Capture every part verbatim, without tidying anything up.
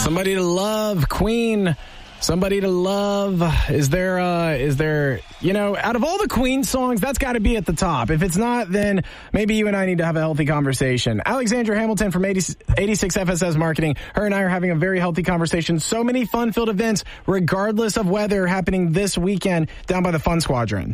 Somebody to Love, Queen. Somebody to Love. Is there, uh, is there, you know, out of all the Queen songs, that's got to be at the top. If it's not, then maybe you and I need to have a healthy conversation. Alexandra Hamilton from eighty-six F S S Marketing. Her and I are having a very healthy conversation. So many fun-filled events, regardless of weather, happening this weekend down by the Fun Squadron.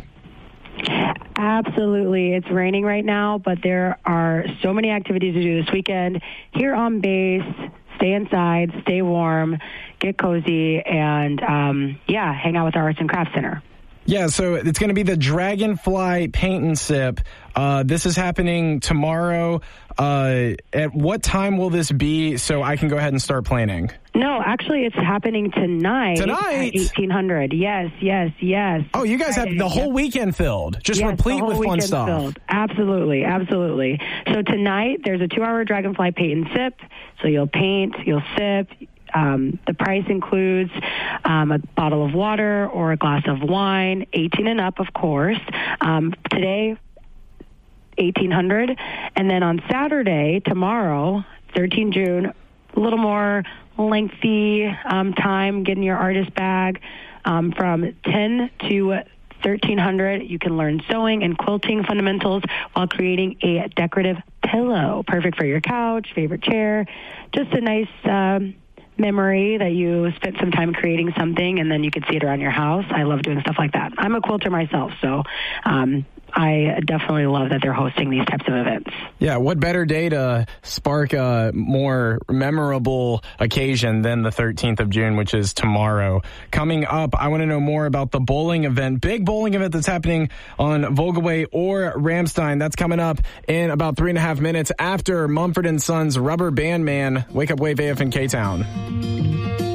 Absolutely. It's raining right now, but there are so many activities to do this weekend here on base. Stay inside, stay warm, get cozy, and, um, yeah, hang out with our Arts and Crafts Center. Yeah, so it's going to be the Dragonfly Paint and Sip. Uh, this is happening tomorrow. Uh, at what time will this be so I can go ahead and start planning? No, actually, it's happening tonight. Tonight? At eighteen hundred. Yes, yes, yes. Oh, you guys Friday. have the whole Yep. weekend filled, just yes, replete the whole with fun stuff. Filled. Absolutely, absolutely. So tonight, there's a two-hour Dragonfly Paint and Sip. So you'll paint, you'll sip. Um, the price includes um, a bottle of water or a glass of wine, eighteen and up, of course. Um, today, eighteen hundred. And then on Saturday, tomorrow, thirteenth of June, a little more lengthy um, time getting your artist bag. Um, from ten to thirteen hundred, you can learn sewing and quilting fundamentals while creating a decorative pillow. Perfect for your couch, favorite chair. Just a nice um, memory that you spent some time creating something and then you could see it around your house. I love doing stuff like that. I'm a quilter myself, so um, I definitely love that they're hosting these types of events. Yeah, what better day to spark a more memorable occasion than the thirteenth of June, which is tomorrow. Coming up, I want to know more about the bowling event, big bowling event that's happening on Vogelway or Ramstein. That's coming up in about three and a half minutes after Mumford and Sons Rubber Band Man. Wake Up Wave A F in K-Town.